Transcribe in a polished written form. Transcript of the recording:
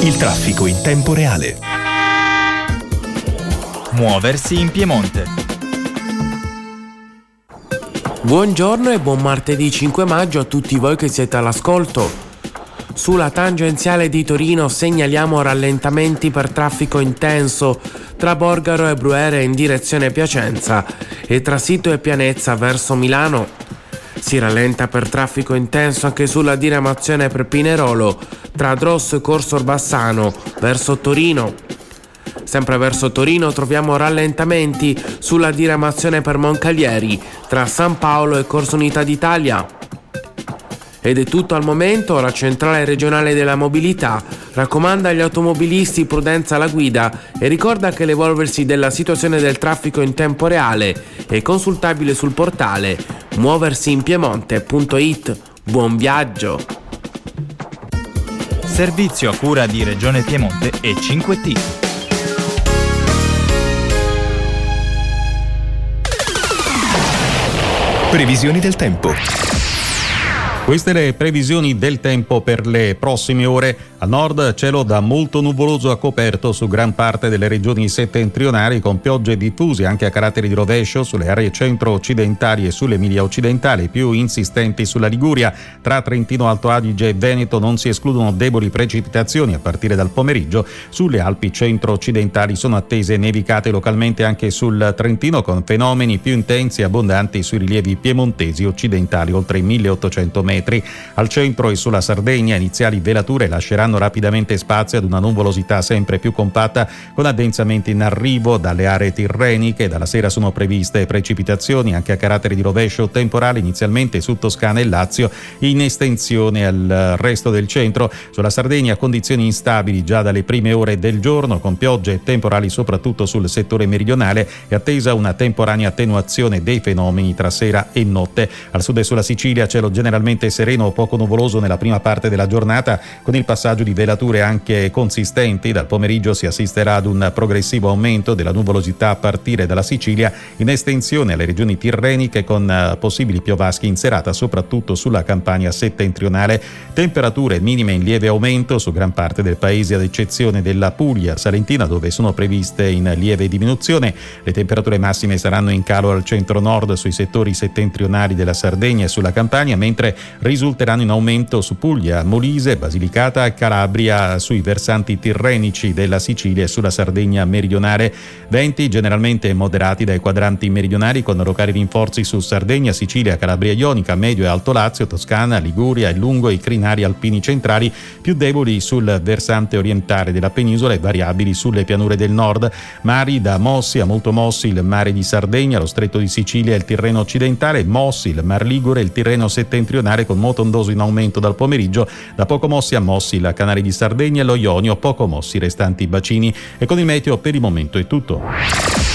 Il traffico in tempo reale. Muoversi in Piemonte. Buongiorno e buon martedì 5 maggio a tutti voi che siete all'ascolto. Sulla tangenziale di Torino segnaliamo rallentamenti per traffico intenso tra Borgaro e Bruere in direzione Piacenza e tra Sito e Pianezza verso Milano. Si rallenta per traffico intenso anche sulla diramazione per Pinerolo tra Drosso e Corso Orbassano verso Torino. Sempre verso Torino troviamo rallentamenti sulla diramazione per Moncalieri tra San Paolo e Corso Unità d'Italia. Ed è tutto al momento. La centrale regionale della mobilità raccomanda agli automobilisti prudenza alla guida e ricorda che l'evolversi della situazione del traffico in tempo reale è consultabile sul portale muoversiinpiemonte.it. Buon viaggio! Servizio a cura di Regione Piemonte e 5T. Previsioni del tempo. Queste le previsioni del tempo per le prossime ore. Al nord cielo da molto nuvoloso a coperto su gran parte delle regioni settentrionali, con piogge diffuse anche a carattere di rovescio sulle aree centro-occidentali e sull'Emilia occidentale, più insistenti sulla Liguria. Tra Trentino, Alto Adige e Veneto non si escludono deboli precipitazioni a partire dal pomeriggio. Sulle Alpi centro-occidentali sono attese nevicate localmente anche sul Trentino, con fenomeni più intensi e abbondanti sui rilievi piemontesi occidentali oltre i 1800 metri. Al centro e sulla Sardegna iniziali velature lasceranno rapidamente spazio ad una nuvolosità sempre più compatta, con addensamenti in arrivo dalle aree tirreniche. Dalla sera sono previste precipitazioni anche a carattere di rovescio temporale inizialmente su Toscana e Lazio, in estensione al resto del centro. Sulla Sardegna condizioni instabili già dalle prime ore del giorno, con piogge temporali soprattutto sul settore meridionale e attesa una temporanea attenuazione dei fenomeni tra sera e notte. Al sud e sulla Sicilia cielo generalmente sereno o poco nuvoloso nella prima parte della giornata, con il passaggio di velature anche consistenti. Dal pomeriggio si assisterà ad un progressivo aumento della nuvolosità a partire dalla Sicilia, in estensione alle regioni tirreniche, con possibili piovaschi in serata soprattutto sulla Campania settentrionale. Temperature minime in lieve aumento su gran parte del paese, ad eccezione della Puglia salentina, dove sono previste in lieve diminuzione. Le temperature massime saranno in calo al centro-nord sui settori settentrionali della Sardegna e sulla Campania, mentre risulteranno in aumento su Puglia, Molise, Basilicata e Calabria, sui versanti tirrenici della Sicilia e sulla Sardegna meridionale. Venti generalmente moderati dai quadranti meridionali, con locali rinforzi su Sardegna, Sicilia, Calabria Ionica, Medio e Alto Lazio, Toscana, Liguria e lungo i crinali alpini centrali, più deboli sul versante orientale della penisola e variabili sulle pianure del nord. Mari da mossi a molto mossi il mare di Sardegna, lo stretto di Sicilia e il Tirreno occidentale, mossi il Mar Ligure e il Tirreno settentrionale, con moto ondoso in aumento dal pomeriggio. Da poco mossi a mossi il Canale di Sardegna e lo Ionio, poco mossi i restanti bacini. E con il meteo per il momento è tutto.